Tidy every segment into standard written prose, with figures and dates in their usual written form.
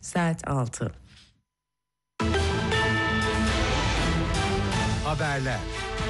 saat 6. Haberler.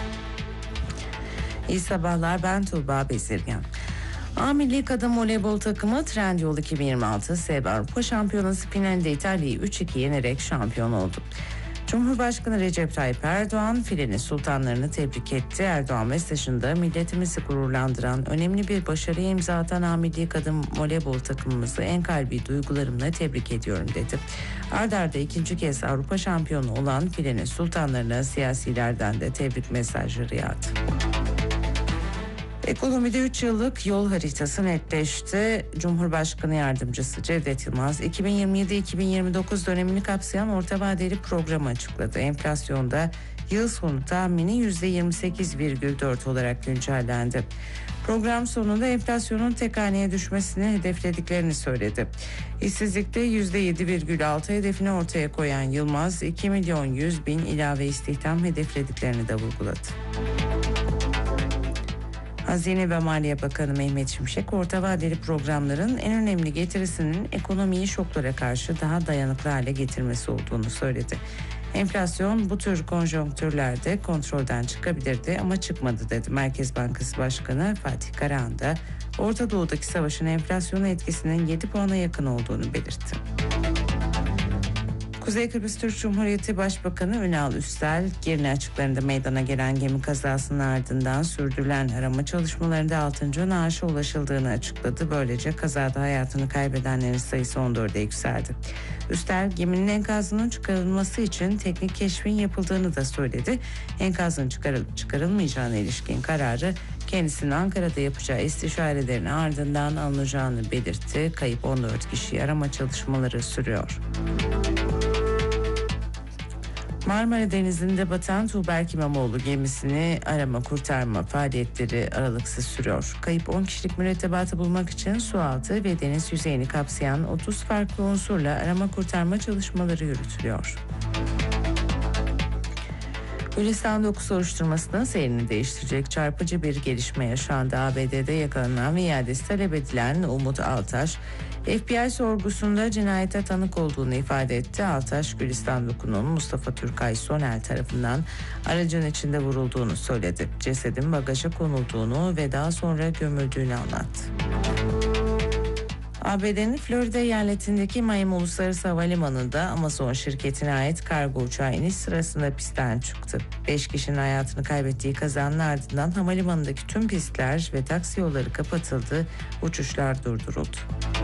İyi sabahlar, ben Tuğba Bezirgen. A Milli Kadın Voleybol takımı Trendyol 2026 SEB Avrupa Şampiyonası finalinde İtalya'yı 3-2 yenerek şampiyon oldu. Cumhurbaşkanı Recep Tayyip Erdoğan filenin sultanlarını tebrik etti. Erdoğan mesajında milletimizi gururlandıran önemli bir başarıya imza atan A Milli Kadın Voleybol takımımızı en kalbi duygularımla tebrik ediyorum dedi. Arda arda ikinci kez Avrupa şampiyonu olan filenin sultanlarına siyasilerden de tebrik mesajları yağdı. Ekonomide 3 yıllık yol haritası netleşti. Cumhurbaşkanı Yardımcısı Cevdet Yılmaz 2027-2029 dönemini kapsayan orta vadeli programı açıkladı. Enflasyonda yıl sonu tahmini %28,4 olarak güncellendi. Program sonunda enflasyonun tek haneye düşmesini hedeflediklerini söyledi. İşsizlikte %7,6 hedefini ortaya koyan Yılmaz 2.100.000 ilave istihdam hedeflediklerini de vurguladı. Hazine ve Maliye Bakanı Mehmet Şimşek, orta vadeli programların en önemli getirisinin ekonomiyi şoklara karşı daha dayanıklı hale getirmesi olduğunu söyledi. Enflasyon bu tür konjonktürlerde kontrolden çıkabilirdi ama çıkmadı dedi. Merkez Bankası Başkanı Fatih Karahan da Orta Doğu'daki savaşın enflasyonun etkisinin 7 puana yakın olduğunu belirtti. Kuzey Kıbrıs Türk Cumhuriyeti Başbakanı Ünal Üstel, Girne açıklarında meydana gelen gemi kazasının ardından sürdürülen arama çalışmalarında 6. naaşa ulaşıldığını açıkladı. Böylece kazada hayatını kaybedenlerin sayısı 14'e yükseldi. Üstel, geminin enkazının çıkarılması için teknik keşfin yapıldığını da söyledi. Enkazın çıkarılıp çıkarılmayacağına ilişkin kararı kendisinin Ankara'da yapacağı istişarelerin ardından alınacağını belirtti. Kayıp 14 kişi arama çalışmaları sürüyor. Marmara Denizi'nde batan Tuğberk İmamoğlu gemisini arama kurtarma faaliyetleri aralıksız sürüyor. Kayıp 10 kişilik mürettebatı bulmak için sualtı ve deniz yüzeyini kapsayan 30 farklı unsurla arama kurtarma çalışmaları yürütülüyor. Gülistan 9 soruşturmasının seyrini değiştirecek çarpıcı bir gelişme yaşandı. ABD'de yakalanan ve iadesi talep edilen Umut Altaş, FBI sorgusunda cinayete tanık olduğunu ifade etti. Altaş, Gülistan Doku'nun Mustafa Türkay Sonel tarafından aracın içinde vurulduğunu söyledi. Cesedin bagaja konulduğunu ve daha sonra gömüldüğünü anlattı. ABD'nin Florida eyaletindeki Miami Uluslararası Havalimanı'nda Amazon şirketine ait kargo uçağı iniş sırasında pistten çıktı. 5 kişinin hayatını kaybettiği kazanın ardından havalimanındaki tüm pistler ve taksi yolları kapatıldı, uçuşlar durduruldu.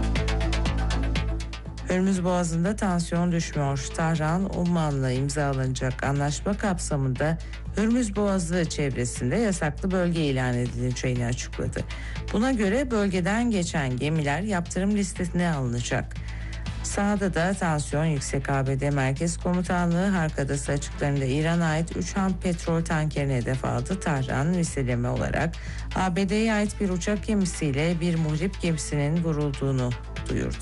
Hürmüz Boğazı'nda tansiyon düşmüyor. Tahran, Umman'la imzalanacak anlaşma kapsamında Hürmüz Boğazı çevresinde yasaklı bölge ilan edileceğini açıkladı. Buna göre bölgeden geçen gemiler yaptırım listesine alınacak. Sahada da tansiyon yüksek. ABD Merkez Komutanlığı Harkadası açıklarında İran'a ait 3 ham petrol tankerini hedef aldı. Tahran listeleme olarak ABD'ye ait bir uçak gemisiyle bir muhrip gemisinin vurulduğunu duyurdu.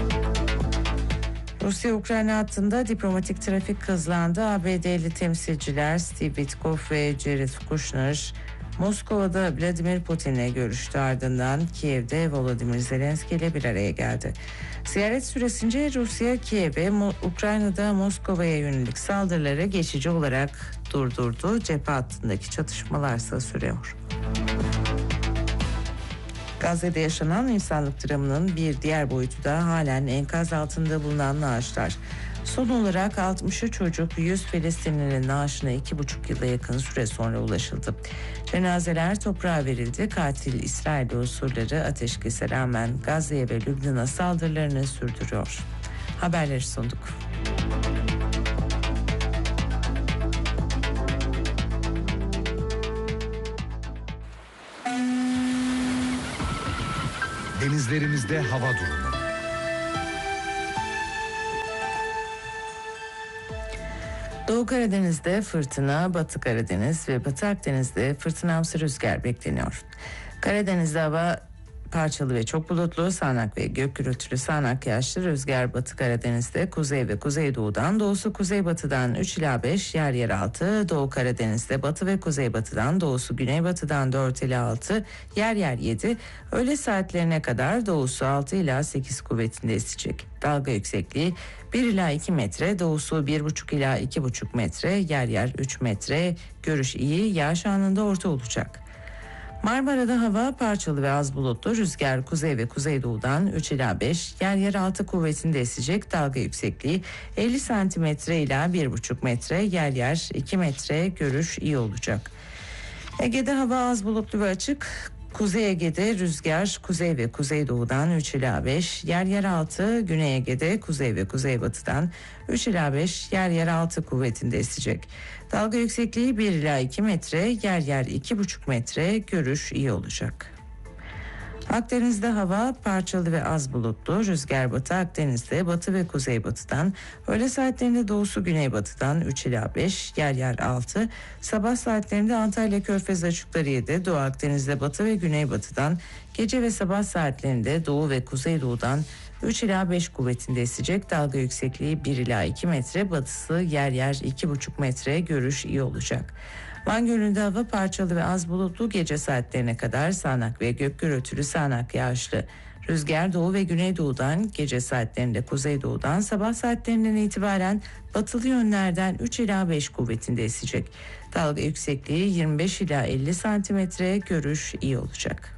Rusya-Ukrayna hattında diplomatik trafik hızlandı. ABD'li temsilciler Steve Witkoff ve Jared Kushner Moskova'da Vladimir Putin'le görüştü. Ardından Kiev'de Volodymyr Zelenskiy ile bir araya geldi. Ziyaret süresince Rusya, Kiev'e, Ukrayna'da Moskova'ya yönelik saldırıları geçici olarak durdurdu. Cephe hattındaki çatışmalarsa sürüyor. Gazze'de yaşanan insanlık dramının bir diğer boyutu da halen enkaz altında bulunan naaşlar. Son olarak 60'ı çocuk, 100 Filistinlinin naaşına 2,5 yıla yakın süre sonra ulaşıldı. Cenazeler toprağa verildi. Katil İsrail unsurları ateşkese rağmen Gazze'ye ve Lübnan'a saldırılarını sürdürüyor. Haberleri sunduk. Denizlerimizde hava durumu. Doğu Karadeniz'de fırtına, Batı Karadeniz ve Batı Akdeniz'de fırtınamsı rüzgar bekleniyor. Karadeniz'de hava parçalı ve çok bulutlu, sağanak ve gök gürültülü sağanak yağışlı, rüzgar batı Karadeniz'de kuzey ve kuzeydoğudan, doğusu kuzeybatıdan 3 ila 5, yer yer 6, doğu Karadeniz'de batı ve kuzeybatıdan, doğusu güneybatıdan 4 ila 6, yer yer 7, öğle saatlerine kadar doğusu 6 ila 8 kuvvetinde esecek. Dalga yüksekliği 1 ila 2 metre, doğusu 1,5 ila 2,5 metre, yer yer 3 metre, görüş iyi, yağış anında orta olacak. Marmara'da hava parçalı ve az bulutlu, rüzgar kuzey ve kuzeydoğudan 3 ila 5, yer yer 6 kuvvetinde esecek. Dalga yüksekliği 50 santimetre ila 1,5 metre, yer yer 2 metre, görüş iyi olacak. Ege'de hava az bulutlu ve açık. Kuzey Ege'de rüzgar kuzey ve kuzeydoğudan 3 ila 5, yer yer 6, Güney Ege'de kuzey ve kuzeybatıdan 3 ila 5, yer yer 6 kuvvetinde esecek. Dalga yüksekliği 1 ila 2 metre, yer yer 2,5 metre, görüş iyi olacak. Akdeniz'de hava parçalı ve az bulutlu, rüzgar batı Akdeniz'de batı ve kuzeybatıdan, öğle saatlerinde doğusu güneybatıdan 3 ila 5, yer yer 6, sabah saatlerinde Antalya Körfez açıkları 7, Doğu Akdeniz'de batı ve güneybatıdan, gece ve sabah saatlerinde doğu ve kuzeydoğudan 3 ila 5 kuvvetinde esecek. Dalga yüksekliği 1 ila 2 metre, batısı yer yer 2,5 metre, görüş iyi olacak. Van Gölü'nde hava parçalı ve az bulutlu, gece saatlerine kadar sağanak ve gök gürültülü sağanak yağışlı. Rüzgar doğu ve güneydoğudan, gece saatlerinde kuzeydoğudan, sabah saatlerinden itibaren batılı yönlerden 3 ila 5 kuvvetinde esecek. Dalga yüksekliği 25 ila 50 santimetre, görüş iyi olacak.